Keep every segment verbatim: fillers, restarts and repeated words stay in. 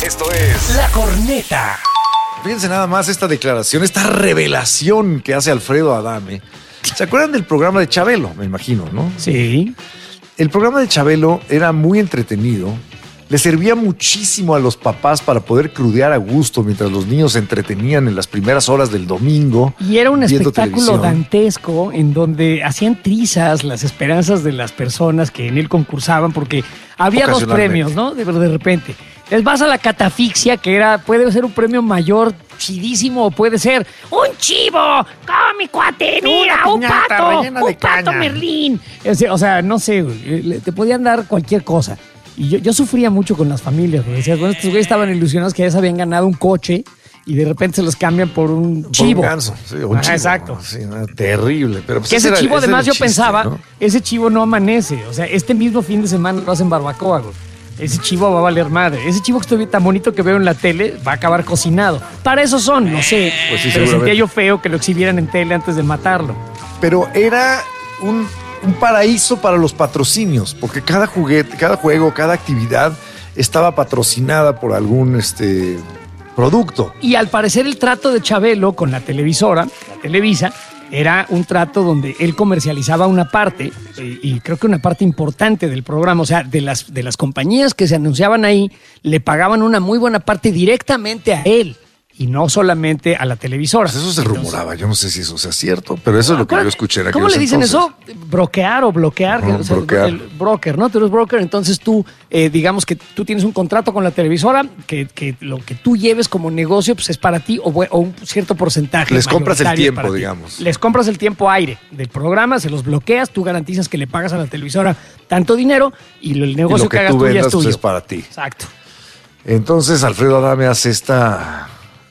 Esto es La Corneta. Fíjense nada más esta declaración, esta revelación que hace Alfredo Adame. ¿Se acuerdan del programa de Chabelo? Me imagino, ¿no? Sí. El programa de Chabelo era muy entretenido. Le servía muchísimo a los papás para poder crudear a gusto mientras los niños se entretenían en las primeras horas del domingo. Y era un viendo espectáculo televisión. dantesco en donde hacían trizas las esperanzas de las personas que en él concursaban, porque había dos Ocasionalmente. premios, ¿no? De, de repente. Les vas a la catafixia, que era, puede ser un premio mayor, chidísimo, o puede ser un chivo, como mi cuate, mira, Una un piñata pato, rellena de un pato caña. merlín. O sea, o sea, no sé, güey, le- te podían dar cualquier cosa. Y yo, yo sufría mucho con las familias, porque decías, bueno, estos güeyes estaban ilusionados que ya se habían ganado un coche y de repente se los cambian por un Por chivo. Un ganso, sí, o un Ah, chivo. exacto. Sí, no, terrible. Pero pues Que ese era- chivo, era además, el yo chiste, pensaba, ¿no? ese chivo no amanece. O sea, este mismo fin de semana lo hacen barbacoa, güey. Ese chivo va a valer madre. Ese chivo que estoy tan bonito que veo en la tele va a acabar cocinado. Para eso son, no sé. Pues sí, pero seguramente. sentía yo feo que lo exhibieran en tele antes de matarlo. Pero era un, un paraíso para los patrocinios, porque cada juguete, cada juego, cada actividad estaba patrocinada por algún este, producto. Y al parecer el trato de Chabelo con la televisora, la Televisa, era un trato donde él comercializaba una parte, eh, y creo que una parte importante del programa, o sea, de las, de las compañías que se anunciaban ahí, le pagaban una muy buena parte directamente a él y no solamente a la televisora. Pues eso se Entonces, rumoraba, yo no sé si eso sea cierto, pero eso es lo que yo escuché en ¿Cómo aquellos le dicen entonces. eso? Broquear o bloquear. Ajá, o sea, broquear. El broker, ¿no? Tú eres broker, entonces tú, eh, digamos que tú tienes un contrato con la televisora, que, que lo que tú lleves como negocio pues es para ti o, bu- o un cierto porcentaje. Les compras el mayoritario es tiempo, para ti. digamos. Les compras el tiempo aire del programa, se los bloqueas, tú garantizas que le pagas a la televisora tanto dinero y el Y negocio lo que, que hagas tú tú ya vendas es tuyo. pues, es para ti. Exacto. Entonces Alfredo Adame hace esta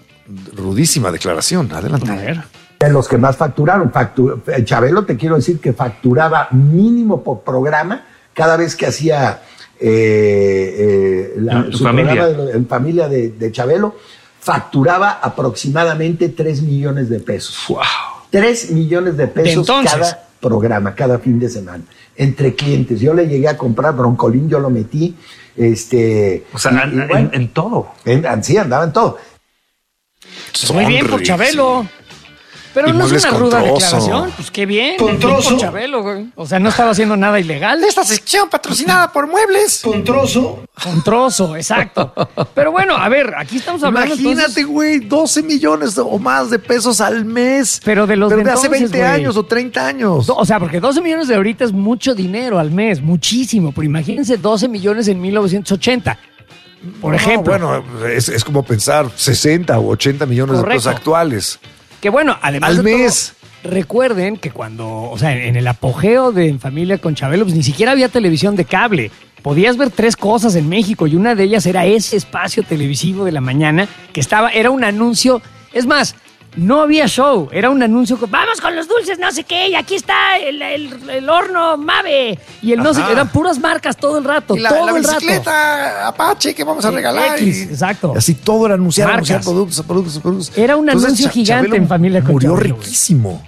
rudísima declaración. Adelante. A ver. De los que más facturaron. Factu- eh, Chabelo, te quiero decir que facturaba mínimo por programa cada vez que hacía eh, eh, la- Tu su familia. programa de, en familia de, de Chabelo, facturaba aproximadamente tres millones de pesos. Wow. tres millones de pesos entonces. cada programa, cada fin de semana, entre clientes. Yo le llegué a comprar broncolín, yo lo metí. Este, O sea, y- en, y bueno, en- en todo. en- sí, andaba en todo. Muy bien por Sonrix. Chabelo. Pero Y no es muebles una con ruda trozo. declaración. Pues qué bien. Con bien trozo. por Chabelo, güey. O sea, no estaba haciendo nada ilegal. Esta sección patrocinada por Muebles. Con trozo. Con trozo, exacto. Pero bueno, a ver, aquí estamos hablando. Imagínate, entonces, güey, doce millones o más de pesos al mes. Pero de los Pero de de hace entonces, veinte güey. años o treinta años. do- o sea, porque doce millones de ahorita es mucho dinero al mes, muchísimo. Pero imagínense doce millones en mil novecientos ochenta, por No, ejemplo. bueno, es, es como pensar sesenta o ochenta millones de Correcto. pesos actuales. Que bueno, además Al de todo, mes. recuerden que cuando, o sea, en el apogeo de En Familia con Chabelo, pues ni siquiera había televisión de cable. Podías ver tres cosas en México y una de ellas era ese espacio televisivo de la mañana que estaba, era un anuncio. Es más, no había show, era un anuncio con, vamos con los dulces, no sé qué, y aquí está el, el- el horno Mave. Y el no sé Ajá. qué, eran puras marcas todo el rato, Y la, todo la el rato. bicicleta Apache que vamos a Sí, regalar. X, y- exacto. y así todo era anunciar, Marcas. anunciar productos, productos, productos. Era un Entonces, anuncio Cha- gigante Chabelo En Familia con Murió Chabelo, güey. riquísimo.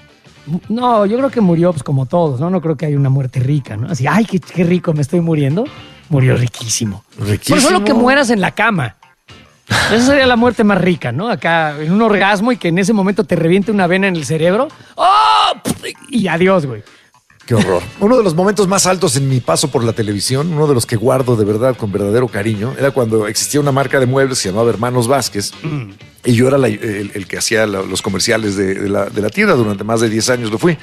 No, yo creo que murió pues como todos, ¿no? No creo que haya una muerte rica, ¿no? Así, ay, qué, qué rico, me estoy muriendo. Murió riquísimo. Riquísimo. Por solo que mueras en la cama. Esa sería la muerte más rica, ¿no? Acá en un orgasmo y que en ese momento te reviente una vena en el cerebro. ¡Oh! Y adiós, güey. Qué horror. Uno de los momentos más altos en mi paso por la televisión, uno de los que guardo de verdad con verdadero cariño, era cuando existía una marca de muebles que se llamaba Hermanos Vázquez. Y yo era la- el, el que hacía la- los comerciales de, de la, de la tienda. Durante más de diez años lo fui.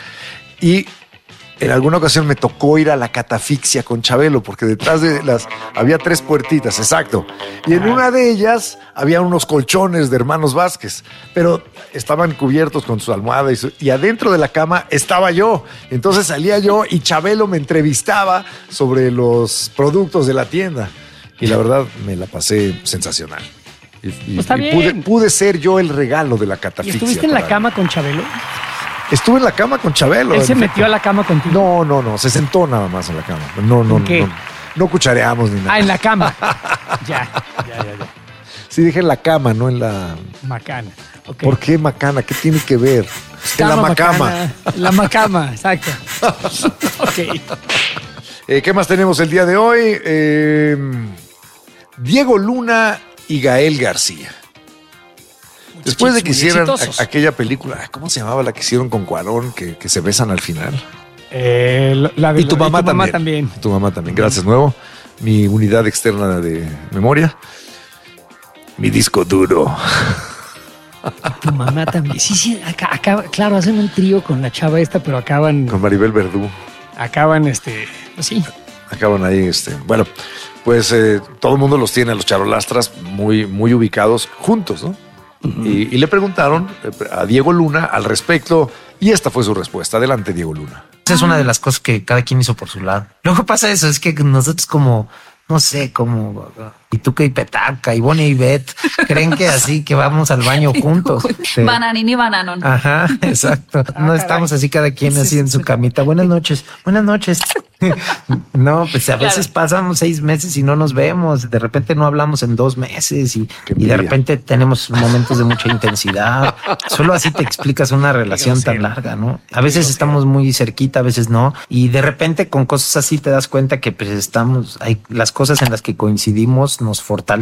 Y en alguna ocasión me tocó ir a la catafixia con Chabelo, porque detrás de las había tres puertitas, exacto. Y en una de ellas había unos colchones de Hermanos Vázquez, pero estaban cubiertos con su almohada y, su- y adentro de la cama estaba yo. Entonces salía yo y Chabelo me entrevistaba sobre los productos de la tienda. Y la verdad me la pasé sensacional. Y, y- Pues está y bien. pude, pude ser yo el regalo de la ¿Y catafixia. estuviste en la para- cama con Chabelo? Estuve en la cama con Chabelo. Él se en metió a la cama contigo. No, no, no, se sentó nada más en la cama. No, no, ¿En qué? no. No cuchareamos ni nada. Ah, en la cama. ya, ya, ya, ya. Sí, dije en la cama, no en la. Macana. Ok. ¿Por qué macana? ¿Qué tiene que ver? En la Cama macama. macana. La macama, exacto. Ok. Eh, ¿Qué más tenemos el día de hoy? Eh, Diego Luna y Gael García. Después de que hicieran a, aquella película, ¿cómo se llamaba la que hicieron con Cuarón, que, que se besan al final? Eh, la de, y tu mamá, y tu también. mamá también. Tu mamá también. Gracias, nuevo. Mi unidad externa de memoria. Mi disco duro. Tu mamá también. Sí, sí, acá, acaba, claro, hacen un trío con la chava esta, pero acaban... Con Maribel Verdú. Acaban, este, pues sí. Acaban ahí, este, bueno, pues eh, todo el mundo los tiene a los charolastras muy, muy ubicados juntos, ¿no? Uh-huh. y, y le preguntaron a Diego Luna al respecto y esta fue su respuesta. Adelante, Diego Luna. Esa es una de las cosas que cada quien hizo por su lado. Luego pasa eso, es que nosotros como, no sé, como Pituca y Petaca, Ivonne y Beth, creen que así que vamos al baño juntos. Sí. Bananín y Bananon. Ajá, exacto. Ah, no estamos así cada quien así en su camita. Buenas noches, buenas noches. No, pues a veces claro. pasamos seis meses y no nos vemos. De repente no hablamos en dos meses y, y de repente tenemos momentos de mucha intensidad. Solo así te explicas una relación tan larga, ¿no? A veces estamos muy cerquita, a veces no. Y de repente con cosas así te das cuenta que pues estamos, hay las cosas en las que coincidimos nos fortalecen.